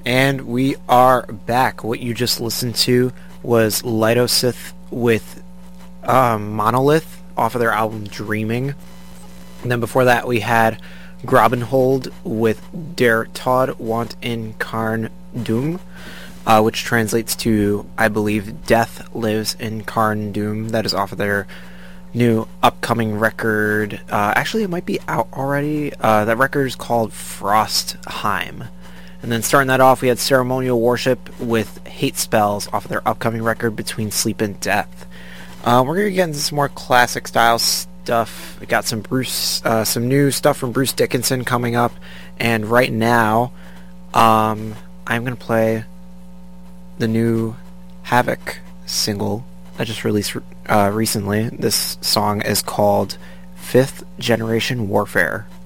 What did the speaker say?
And we are back. What you just listened to was Litosith with Monolith off of their album Dreaming. And then before that we had Grabenhold with Der Tod want in Karn Doom, which translates to, I believe, Death Lives in Karn Doom. That is off of their new upcoming record. Actually, it might be out already. That record is called Frostheim. And then starting that off, we had Ceremonial Worship with Hate Spells off of their upcoming record Between Sleep and Death. We're going to get into some more classic style stuff. We got some new stuff from Bruce Dickinson coming up. And right now, I'm going to play the new Havoc single that just released recently. This song is called Fifth Generation Warfare.